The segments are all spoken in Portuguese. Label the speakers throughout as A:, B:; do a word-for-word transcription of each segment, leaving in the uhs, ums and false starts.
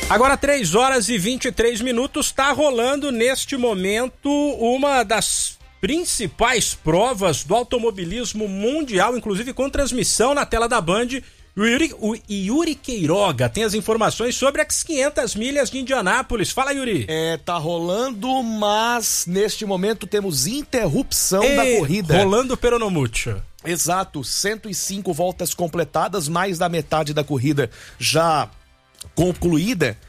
A: Agora três horas e vinte e três minutos, está rolando neste momento uma das principais provas do automobilismo mundial, inclusive com transmissão na tela da Band. O Yuri, o Yuri Queiroga tem as informações sobre as quinhentas milhas de Indianápolis. Fala, Yuri.
B: É, tá rolando, mas neste momento temos interrupção
A: e,
B: da corrida.
A: Rolando peronomútil.
B: Exato, cento e cinco voltas completadas, mais da metade da corrida já concluída,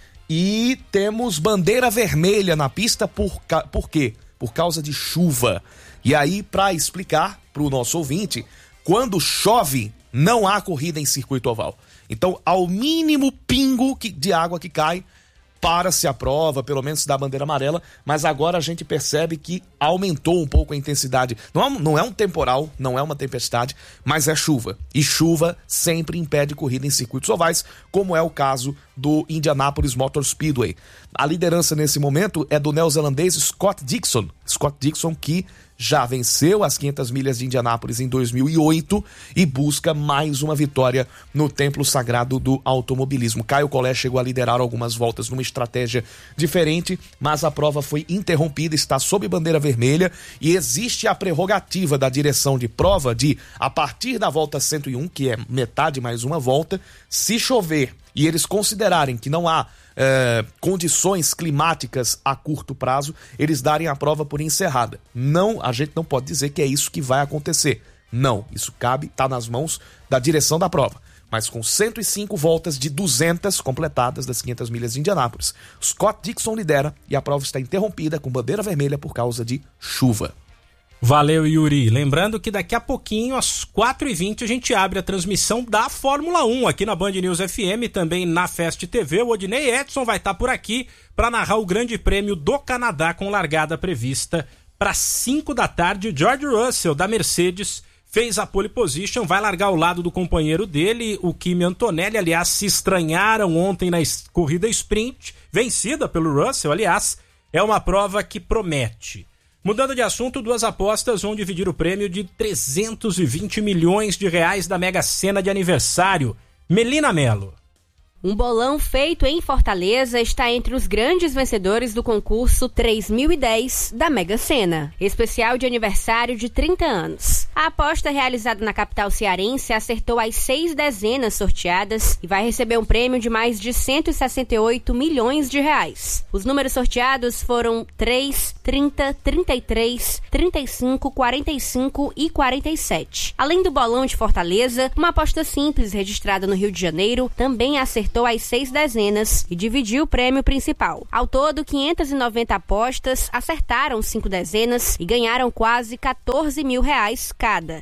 B: e temos bandeira vermelha na pista. Por, por quê? Por causa de chuva. E aí, para explicar para o nosso ouvinte, quando chove, não há corrida em circuito oval. Então, ao mínimo pingo que, de água que cai, para-se a prova, pelo menos da bandeira amarela, mas agora a gente percebe que aumentou um pouco a intensidade. Não é, não é um temporal, não é uma tempestade, mas é chuva. E chuva sempre impede corrida em circuitos ovais, como é o caso do Indianapolis Motor Speedway. A liderança nesse momento é do neozelandês Scott Dixon. Scott Dixon que já venceu as quinhentas milhas de Indianápolis em dois mil e oito e busca mais uma vitória no templo sagrado do automobilismo. Caio Collet chegou a liderar algumas voltas numa estratégia diferente, mas a prova foi interrompida, está sob bandeira vermelha, e existe a prerrogativa da direção de prova de, a partir da volta cento e um, que é metade mais uma volta, se chover e eles considerarem que não há É, condições climáticas a curto prazo, eles darem a prova por encerrada. Não, a gente não pode dizer que é isso que vai acontecer. Não, isso cabe, está nas mãos da direção da prova. Mas com cento e cinco voltas de duzentas completadas das quinhentas milhas de Indianápolis, Scott Dixon lidera e a prova está interrompida com bandeira vermelha por causa de chuva.
A: Valeu, Yuri. Lembrando que daqui a pouquinho, às quatro e vinte, a gente abre a transmissão da Fórmula um aqui na Band News F M, também na Fast T V. O Odinei Edson vai estar por aqui para narrar o Grande Prêmio do Canadá, com largada prevista para cinco da tarde. George Russell, da Mercedes, fez a pole position, vai largar ao lado do companheiro dele, o Kimi Antonelli. Aliás, se estranharam ontem na corrida sprint, vencida pelo Russell. Aliás, é uma prova que promete. Mudando de assunto, duas apostas vão dividir o prêmio de trezentos e vinte milhões de reais da Mega Sena de aniversário. Melina Mello.
C: Um bolão feito em Fortaleza está entre os grandes vencedores do concurso três mil e dez da Mega Sena, especial de aniversário de trinta anos. A aposta realizada na capital cearense acertou as seis dezenas sorteadas e vai receber um prêmio de mais de cento e sessenta e oito milhões de reais. Os números sorteados foram três, trinta, trinta e três, trinta e cinco, quarenta e cinco e quarenta e sete. Além do bolão de Fortaleza, uma aposta simples registrada no Rio de Janeiro também acertou as seis dezenas e dividiu o prêmio principal. Ao todo, quinhentas e noventa apostas acertaram cinco dezenas e ganharam quase quatorze mil reais cada.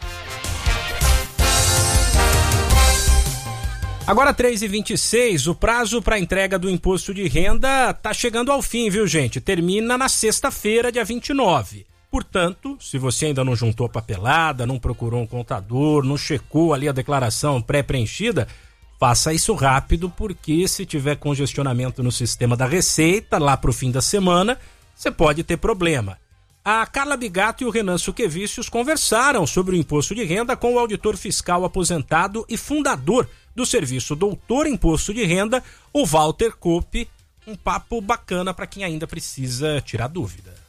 A: Agora três e vinte e seis, o prazo para entrega do imposto de renda tá chegando ao fim, viu, gente? Termina na sexta-feira, dia vinte e nove. Portanto, se você ainda não juntou a papelada, não procurou um contador, não checou ali a declaração pré-preenchida, faça isso rápido, porque se tiver congestionamento no sistema da Receita, lá pro fim da semana, você pode ter problema. A Carla Bigato e o Renan Suquevicius conversaram sobre o imposto de renda com o auditor fiscal aposentado e fundador do serviço Doutor Imposto de Renda, o Walter Kopp. Um papo bacana para quem ainda precisa tirar dúvida.